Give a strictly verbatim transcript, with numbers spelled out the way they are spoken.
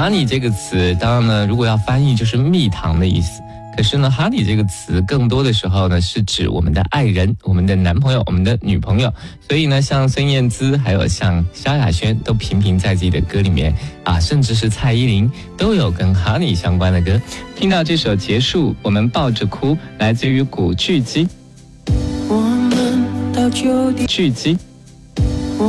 honey 这个词，当然呢，如果要翻译就是蜜糖的意思。可是呢 honey 这个词更多的时候呢是指我们的爱人，我们的男朋友，我们的女朋友。所以呢像孙燕姿还有像萧亚轩都频频在自己的歌里面啊，甚至是蔡依林都有跟 honey 相关的歌。听到这首结束我们抱着哭，来自于古巨基。 我们到九点巨基